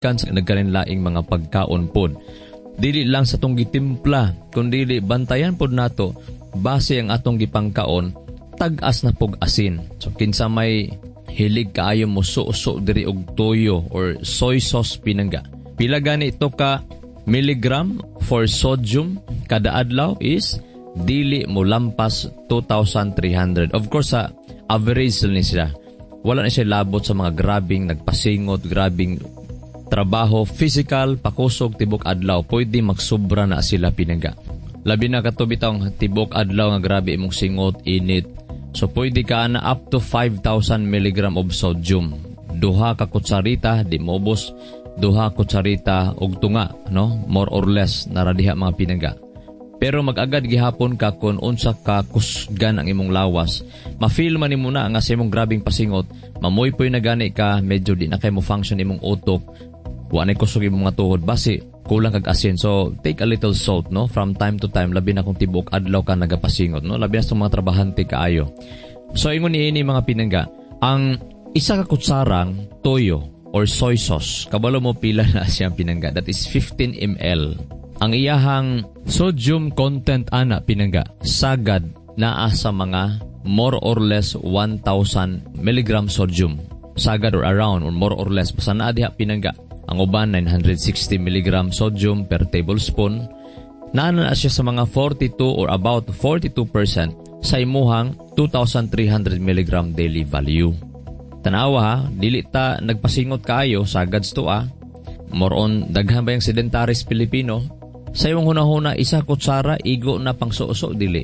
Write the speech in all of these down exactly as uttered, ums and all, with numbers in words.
kan sa nagkalinlaing mga pagkaon pod. Dili lang sa tong gitimpla, kundi bantayan pod nato base ang atong gipangkaon tag-as na pog asin. So kinsa may hilig kaayo mo suso diri og toyo or soy sauce pinangga. Pila gani ito ka milligram for sodium kada adlaw is dili mo lampas two thousand three hundred. Of course sa average ni siya. Wala na siya labot sa mga grabing nagpasingot, grabing trabaho, physical, pakusog, tibok adlaw. Pwede magsubra na sila pinangga. Labi na katubitang tibok adlaw nga grabe imong singot, init. So pwede ka na up to five thousand milligram of sodium. Duha ka kutsarita, di mobos. Duha kutsarita og tunga, no? More or less naradiha mga pinangga. Pero mag-agad gihapon ka kung unsa ka kusgan ang imong lawas. Ma-feel man nimo na nga sa imong grabing pasingot, mamoy-poy na gani ka, medyo di na kay mo function imong utok. Wa na kusog imong mga tuhod base kulang kag asin. So take a little salt, no, from time to time, labi na kung tibok adlaw ka nagapasingot, no, labi na sa mga trabahante kaayo. So ingon niini mga pinangga, ang isa ka kutsarang toyo or soy sauce, kabalo mo pila na siyang pinangga, that is fifteen milliliters. Ang iyahang sodium content ana pinangga sagad naa sa mga more or less one thousand milligram sodium. Sagad or around or more or less basta naa diha pinangga. Ang uban nine hundred sixty milligram sodium per tablespoon. Naa na siya sa mga forty-two or about forty-two percent sa imuhang two thousand three hundred milligram daily value. Tanawa ha, dili ta nagpasingot kaayo sagad to ah. More on daghan ba yung sedentaries Pilipino? Sa imong hunahuna isa kutsara igo na pang suso dili.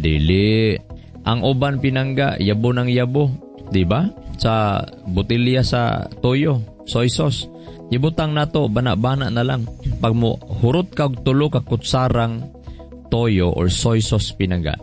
Dili. Ang uban pinangga yabo ng yabo, di ba? Sa botelya sa toyo, soy sauce. Ibutang nato bana-bana na lang. Pag mo hurot ka og tulo ka kutsarang toyo or soy sauce pinangga,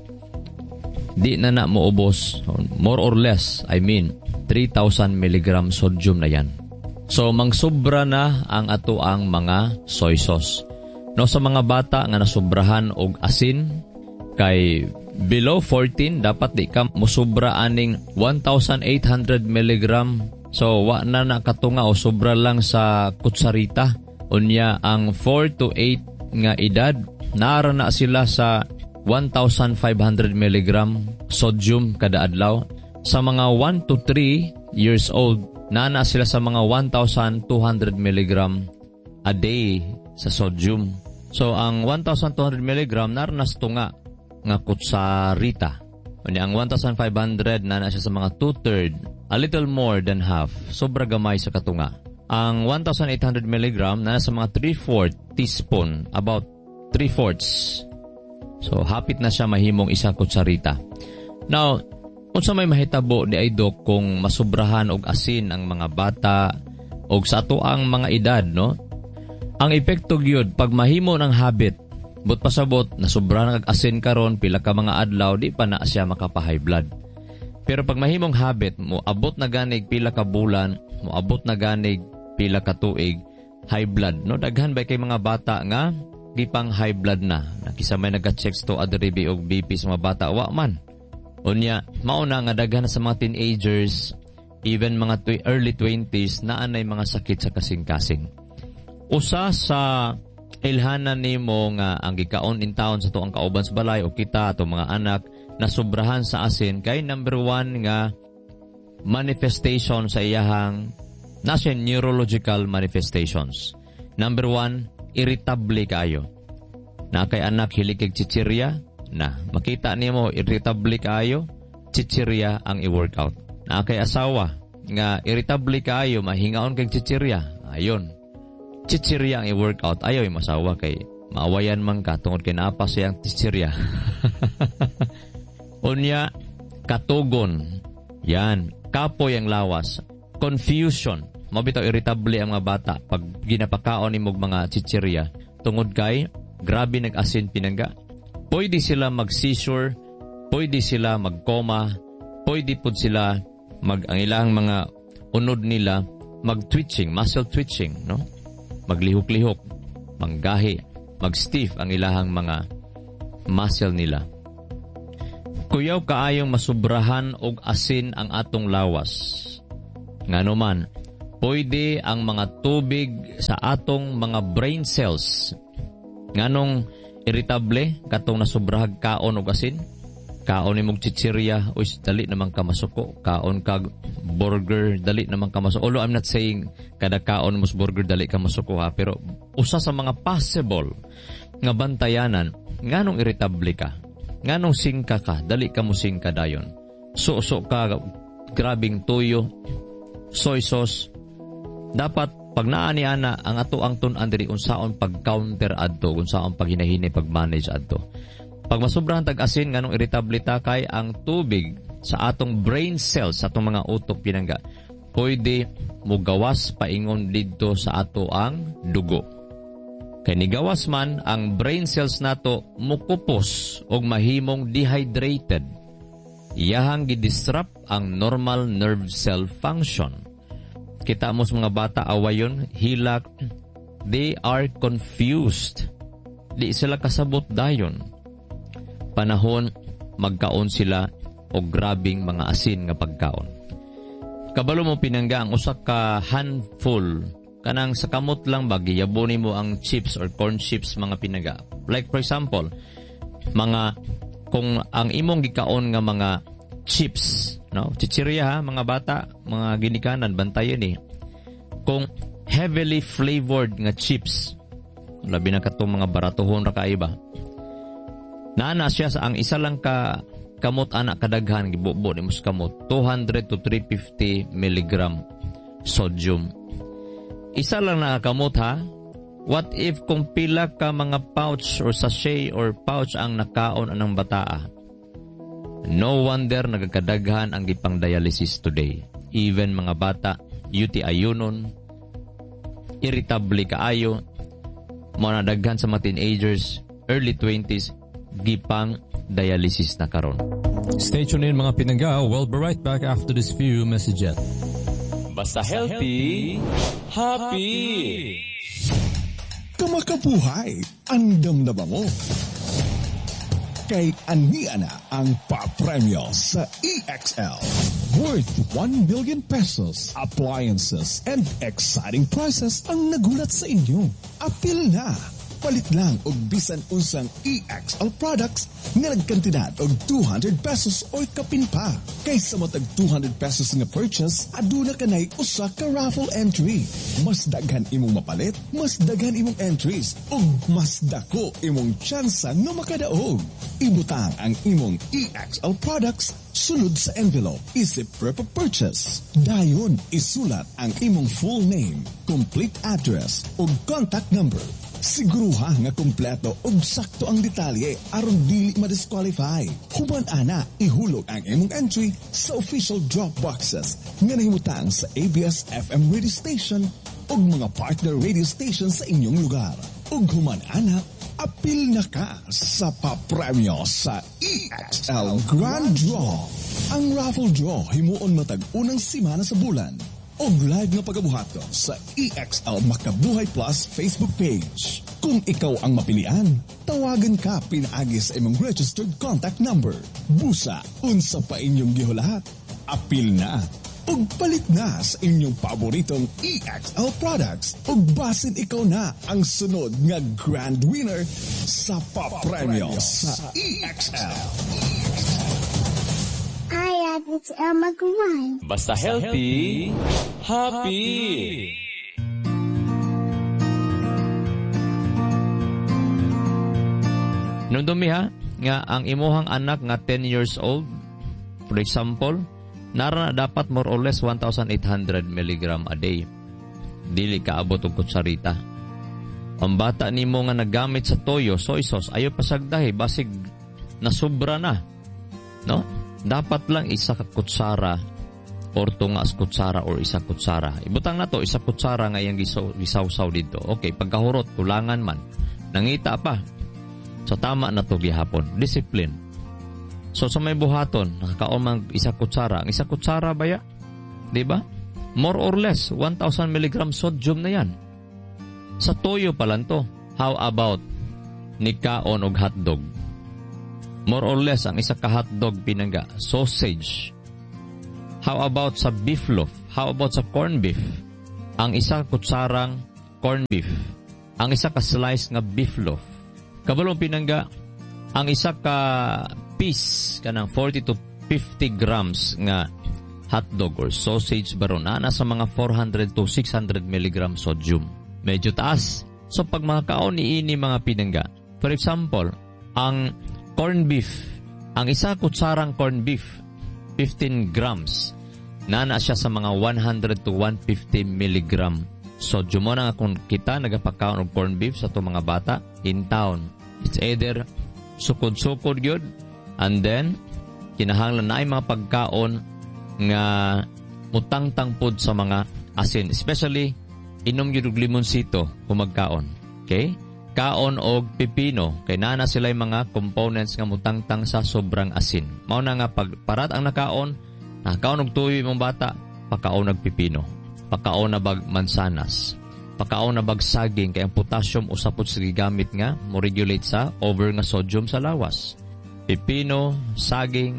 di na na mo ubos. More or less, I mean, three thousand milligram sodium na yan. So mangsobra na ang ato ang mga soy sauce. No, sa mga bata nga nasubrahan og asin kay below fourteen dapat di ka mosobra aning one thousand eight hundred milligram. So wa na nakatunga o sobra lang sa kutsarita. Unya ang four to eight nga edad nara na sila sa one thousand five hundred milligram sodium kada adlaw. Sa mga one to three years old na na sila sa mga one thousand two hundred milligram a day sa sodium. So ang one thousand two hundred milligram narnas tunga nga kutsarita. Unya ang one thousand five hundred na na siya sa mga two-third, a little more than half, sobra gamay sa katunga. Ang one thousand eight hundred milligram na na sa mga three-fourth teaspoon, about three-fourths. So hapit na siya mahimong isang kutsarita. Now, unsa may mahitabo di ay dok kung masubrahan og asin ang mga bata og sa ato ang mga edad, no? Ang epekto gyud pag mahimo ng habit, but pasabot na sobra nag asin karon pila ka mga adlaw di pa na siya makapa-high blood. Pero pag mahimong habit mo abot na ganig pila ka bulan, mo abot na ganig pila ka tuig, high blood, no? Daghan ba kay mga bata nga di pang high blood na. Nakisa may naga-checks to adrebi og B P sa mga bata wa man. Unya, mauna nga daghan sa mga teenagers, even mga tw- early twenties na anay mga sakit sa kasing-kasing. Usa sa ilhanan nimo nga ang gikaon in town sa tuang kauban sa balay o kita ato mga anak na sobrahan sa asin kay number one nga manifestation sa iyahang nasa neurological manifestations. Number one, irritable kayo. Na kay anak hilikig chichirya, na makita nimo irritable kayo, chichirya ang i-workout. Na kay asawa nga irritable kayo, mahingaon kay chichirya, ayon. Chichirya ang i-workout. Ayaw yung masawa kay maawayan man ka tungod kay napas siyang chichirya. Unya, katugon. Yan. Kapoy ang lawas. Confusion. Mabitaw irritable ang mga bata pag ginapakaon imong mga chichirya. Tungod kay grabe nag-asin pinangga. Pwede sila mag-seizure. Pwede sila mag-coma. Pwede po sila mag ang ilang mga unod nila mag-twitching, muscle twitching, no? Maglihok-lihok, manggahi, mag-stiff ang ilahang mga muscle nila. Kuyaw kaayong masubrahan og asin ang atong lawas. Ngano man, Pwede ang mga tubig sa atong mga brain cells. Nganong irritable, katong nasubrahag kaon o asin, kaon ni mong chichirya, uy, dali naman ka masuko, kaon kag burger, dali naman ka masuko. Although I'm not saying kada kaon mos burger, dali ka masuko ha, pero usa sa mga possible nga bantayanan, nganong irritable ka, nganong singka ka, dali ka mo singka dayon. So-so ka, grabing tuyo, soy sauce. Dapat pag naani ana ang ato ang tun-an diri unsaon pag-counter adto, unsaon paghinahini pag-manage adto. Pag masobrahan tag-asin nganong irritable ta kay ang tubig sa atong brain cells, sa atong mga utok pinangga, pwede mo gawas paingon didto sa ato ang dugo. Kay ni gawas man ang brain cells nato mukupos og mahimong dehydrated. Iyahang gidisrupt ang normal nerve cell function. Kita mo sa mga bata awayon, hilak, they are confused. Di sila kasabot dayon. Panahon, magkaon sila o grabing mga asin nga pagkaon. Kabalo mo pinangga ang usak ka handful, kanang sa kamot lang ba, giyaboni mo ang chips or corn chips mga pinangga. Like for example, mga, kung ang imong gikaon nga mga chips, no? Chichirya ha, mga bata, mga ginikanan, bantayan eh. Kung heavily flavored nga chips, labi na katong mga baratuhon ra kaiba, naana siya sa ang isa lang ka kamot anak kadaghan, gibubo ni mus kamot, two hundred to three hundred fifty milligram sodium. Isa lang nakakamot ha. What if kung pila ka mga pouch or sachet or pouch ang nakaon anang bataa? No wonder nagkadaghan ang gipang dialysis today. Even mga bata, U T I yunon, irritable kaayo, mga daghan sa mga teenagers, early twenties, gipang dialysis na karon. Stay tuned in mga pinangga. We'll be right back after this few messages. Basta healthy, happy! Kamakabuhay, andam na ba mo? Kay ania na ang papremyo sa E X L. Worth one million pesos, appliances, and exciting prices ang nagulat sa inyo. Apil na! Palit lang og bisan unsang E X L products nga nagkantidad og two hundred pesos o kapin pa. Kaysa mo tag two hundred pesos nga purchase, aduna kanay usa ka raffle entry. Mas daghan imong mapalit, mas daghan imong entries, ug mas dako imong tsansa nga makadaog. Ibutang ang imong E X L products sulod sa envelope, isip prep purchase. Dayon, isulat ang imong full name, complete address, ug contact number. Siguruha nga kompleto ug sakto ang detalye aron dili ma-disqualify. Human ana, ihulog ang imong entry sa official drop boxes nga nahimutang sa A B S F M radio station ug mga partner radio station sa inyong lugar. Ug human ana, apil na ka sa papremyo sa E X L Grand Draw. Ang raffle draw himuon matag unang simana sa bulan. Og live nga pagabuhaton sa E X L Makabuhay Plus Facebook page. Kung ikaw ang mapilian, tawagan ka pinaagi sa imong registered contact number. Busa, unsa pa inyong gihulahat? Apil na! Ug palit na sa inyong paboritong E X L products. Ug basin ikaw na ang sunod nga grand winner sa papremyo sa E X L. Hi, it's Elma Gawai. Basta healthy, happy! Nung dumiha, nga ang imuhang anak nga ten years old, for example, nara na dapat more or less one thousand eight hundred milligram a day. Dili kaabot og kutsarita. Ang bata nimo nga nagamit sa toyo, soy sauce, ayo pasagdahi, basig nasubra na. No? Dapat lang isa ka kutsara or tungas kutsara or isa kutsara. Ibutang na to, isa kutsara nga yung gisaw-saw dito. Okay, pagkahurot, kulangan man. Nangita pa. So, tama na to gihapon. Discipline. So, sa may buhaton, nakakaon mang isa kutsara. Ang isa kutsara ba ya? Diba? More or less, one thousand milligram sodium na yan. Sa toyo pa lang to. How about nikaon og hotdog? More or less, ang isa ka hotdog pinangga, sausage. How about sa beef loaf? How about sa corn beef? ang isa kutsarang corned beef, ang isa ka slice nga beef loaf. Kabalong pinangga, ang isa ka piece kanang forty to fifty grams nga hotdog or sausage baron na nasa mga four hundred to six hundred milligrams sodium. Medyo taas. So pag mga kaon ni ini mga pinangga, for example, ang corned beef, ang isa kutsarang corned beef, fifteen grams, nana siya sa mga one hundred to one hundred fifty milligram sodium. Mo na nga kung kita nagapakaon og corned beef sa itong mga bata in town, it's either sukod-sukod yun, and then kinahanglan na ay mga pagkaon nga mutangtang pod sa mga asin, especially inom yun og limonsito kung magkaon. Okay? Kaon og pipino, kay nana sila yung mga components nga mutangtang sa sobrang asin. Mao na nga pag parat ang nakaon, nakaon og tuyo mong bata, pakaon og pipino, pakaon na bag mansanas, pakaon na bag saging, kay ang potassium usapot sa gigamit nga mo regulate sa over nga sodium sa lawas. Pipino, saging,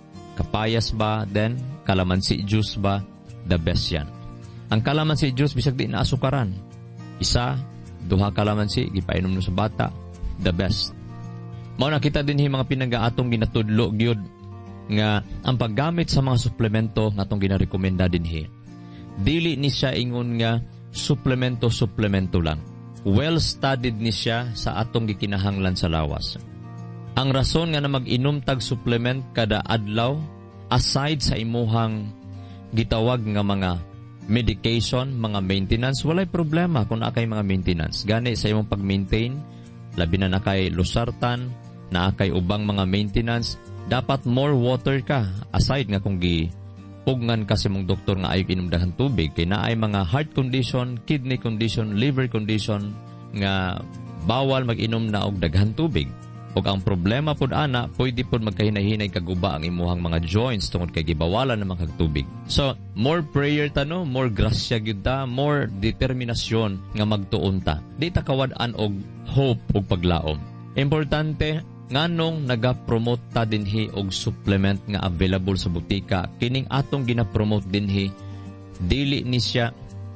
kapayas ba, then kalamansi juice ba, the best yan. Ang kalamansi juice bisag di na asukaran. Isa, duha kalamansi, gipainom no sa bata, the best. Mao nakita din hi mga pinagaatong ginatudlo gyud nga ang paggamit sa mga suplemento nga atong ginarekomenda din hi. Dili ni siya ingon nga suplemento-suplemento lang. Well-studied ni siya sa atong gikinahanglan sa lawas. Ang rason nga na mag-inom tag supplement kada adlaw, aside sa imuhang gitawag nga mga medication, mga maintenance, walay problema kung nakay mga maintenance. Gani sa imong pag-maintain, labi na nakay losartan, nakay ubang mga maintenance, dapat more water ka. Aside nga kung gipugnan ka sa mong doktor nga ayog inom daghang tubig, kay naay mga heart condition, kidney condition, liver condition, nga bawal mag-inom na og daghang tubig. Og ang problema pod ana, pwede pod magkahinay-hinay kaguba ang imuhang mga joints tungod kay gibawalan ng mga tubig. So, more prayer ta no, more grasya gyud ta, more determinasyon nga magtuon ta. Di ta kawad-an og hope og paglaom. Importante nganong naga-promote ta dinhi og supplement nga available sa butika. Kining atong gina-promote dinhi, dili ni siya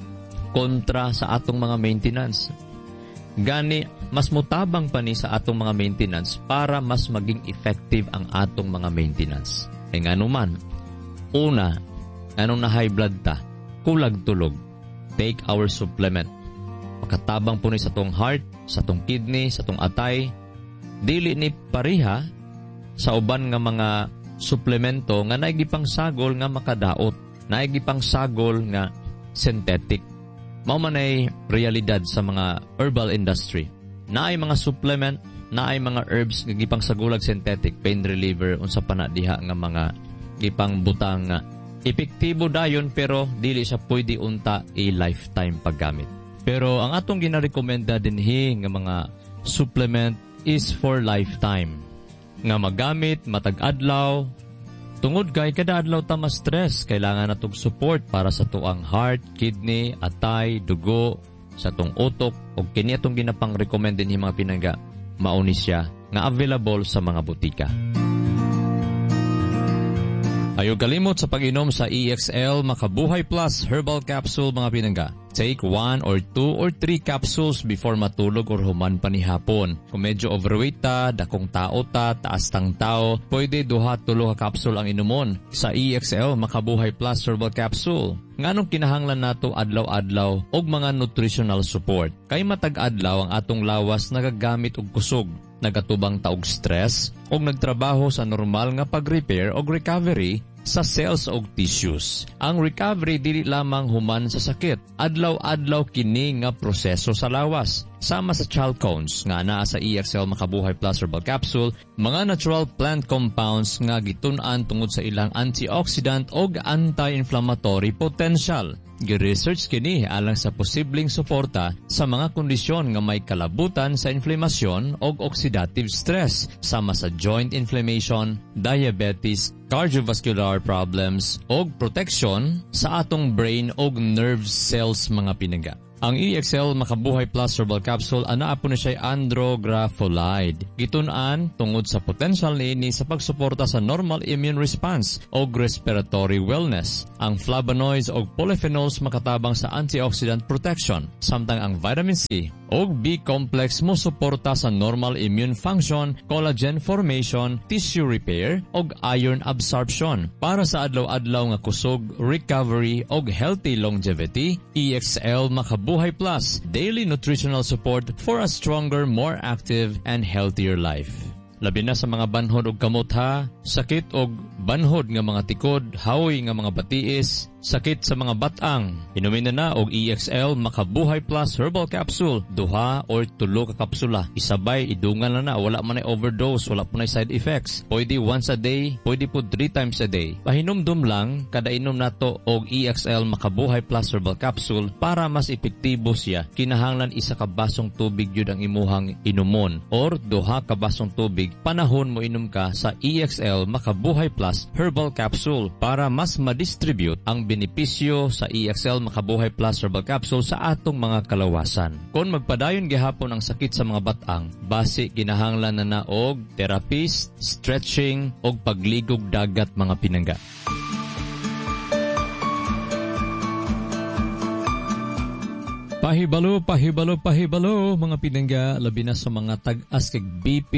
kontra sa atong mga maintenance. Gani, mas mutabang pa ni sa atong mga maintenance para mas maging effective ang atong mga maintenance. E nga naman, una, anong na high blood ta, kulag tulog, take our supplement. Pagkatabang po ni sa tong heart, sa tong kidney, sa tong atay, dili ni pariha sa uban nga mga suplemento nga naigipang sagol nga makadaot, naigipang sagol nga synthetic. Mao man ay realidad sa mga herbal industry. Naay mga supplement, naay mga herbs nga gipang sagulag synthetic, pain reliever, unsa pa na diha nga mga gipang butang nga epektibo dayon pero dili siya pwede unta a lifetime paggamit. Pero ang atong ginarekomenda dinhi nga mga supplement is for lifetime. Nga magamit matag adlaw. Tungod kay kada adlaw ta ma-stress, kailangan natong support para sa tuang heart, kidney, atay, dugo, sa tong utok, o kini atong ginapang-recommend din mga pinangga, mauni siya nga available sa mga butika. Ayaw kalimot sa pag-inom sa E X L Makabuhay Plus Herbal Capsule mga pinangga. Take one or two or three capsules before matulog or human pa ni hapon. Kung medyo overweight ta, dakong tao ta, taas tang tao, pwede duha tulo ka capsule ang inumon sa E X L Makabuhay Plus Herbal Capsule. Nganong kinahanglan nato adlaw-adlaw og mga nutritional support. Kay matag-adlaw ang atong lawas nagagamit og kusog, nagatubang ta og stress, og nagtrabaho sa normal nga pag-repair og recovery sa cells og tissues. Ang recovery dili lamang human sa sakit. Adlaw-adlaw kini nga proseso sa lawas. Sama sa chalcones nga naa sa E X L Makabuhay Plus Herbal Capsule, mga natural plant compounds nga gitun-an tungod sa ilang antioxidant og anti-inflammatory potential. Gi-research kini alang sa posibleng suporta sa mga kondisyon nga may kalabutan sa inflamasyon og oxidative stress, sama sa joint inflammation, diabetes, cardiovascular problems og protection sa atong brain og nerve cells mga pinaga. Ang E X L Makabuhay Plus Herbal Capsule ana po na siya andrografolide. Gitun-an tungod sa potential niini sa pagsuporta sa normal immune response o respiratory wellness. Ang flavonoids o polyphenols makatabang sa antioxidant protection, samtang ang vitamin C o B-complex mo suporta sa normal immune function, collagen formation, tissue repair o iron absorption. Para sa adlaw-adlaw nga kusog, recovery o healthy longevity, E X L Makabuhay Plus, daily nutritional support for a stronger, more active, and healthier life. Labi na sa mga banhod og kamot ha, sakit og banhod nga mga tikod, hawoy nga mga batiis, sakit sa mga batang. Inumin na na og E X L Makabuhay Plus Herbal Capsule, duha or tulo ka kapsula. Isabay, idungan na na, wala man ay overdose, wala po na side effects. Pwede once a day, pwede po three times a day. Pahinumdum lang, kada inom nato og E X L Makabuhay Plus Herbal Capsule para mas epektibo siya. Kinahanglan isa ka basong tubig yun ang imuhang inumon or duha ka basong tubig panahon mo inom ka sa E X L Makabuhay Plus Herbal Capsule para mas ma-distribute ang benepisyo sa E X L Makabuhay Plus Herbal Capsule sa atong mga kalawasan. Kung magpadayon gihapon ang sakit sa mga batang, base kinahanglan na na og therapist, stretching og pagligog dagat mga pinangga. Pahibalo, pahibalo, pahibalo mga pinangga, labi na sa mga tag-as kag B P,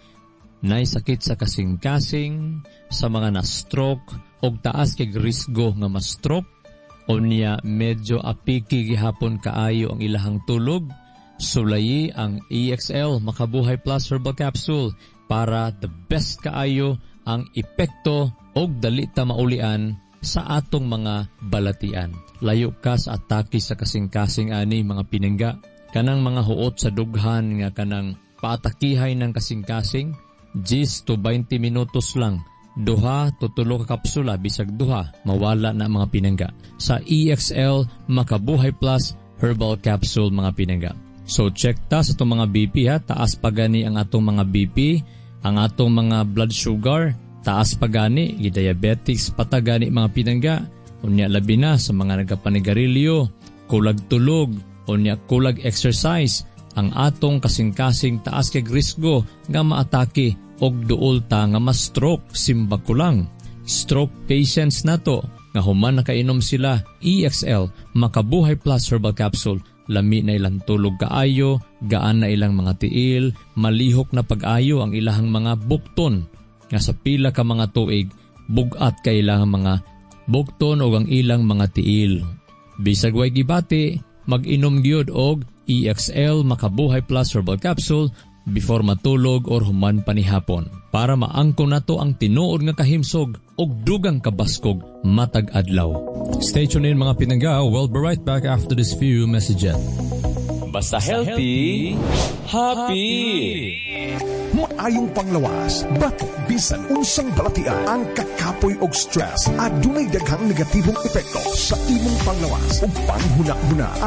nay sakit sa kasing-kasing, sa mga na-stroke, og taas kay risgo nga ma-stroke, o niya medyo apiki gihapon kaayo ang ilahang tulog, sulayi ang E X L Makabuhay Plus Herbal Capsule para the best kaayo ang epekto og dali ta maulian sa atong mga balatian. Layo ka sa atake sa kasing-kasing ani mga pinangga, kanang mga huot sa dughan nga kanang paatakihay ng kasing-kasing, ten to twenty minutos lang. Duha, tutulo ka kapsula, bisag duha, mawala na mga pinangga. Sa E X L Makabuhay Plus Herbal Capsule mga pinangga. So check ta sa itong mga B P ha, taas pa gani ang atong mga B P, ang atong mga blood sugar, taas pa gani, diabetics, patagani mga pinangga. Unya labi na sa mga nagapanigarilyo, kulag tulog, unya kulag exercise, ang atong kasing-kasing taas kay risgo nga maatake og duol ta nga ma-stroke, simba ko lang. Stroke patients nato nga human nakainom sila E X L Makabuhay Plus Herbal Capsule, lami na ilang tulog kaayo, gaan na ilang mga tiil, malihok na pag-ayo ang ilahang mga bukton, nga sa pila ka mga tuig, bugat ka ilang mga bukton o ang ilang mga tiil. Bisag way gibati, mag-inom gyud og E X L Makabuhay Plus Herbal Capsule before matulog or human panihapon para maangko nato ang tinuod nga kahimsog og dugang kabaskog matag adlaw. Stay tuned in mga pinangga. We'll be right back after this few messages. Basta healthy, happy! Maayong panglawas, batok bisan unsang balatian, ang kakapoy og stress at dunay daghang negatibong epekto sa imong panglawas ug panghuna-huna.